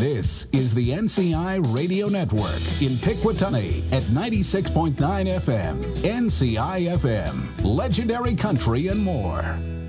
This is the NCI Radio Network in Piquatani at 96.9 FM, NCI FM, Legendary Country and more.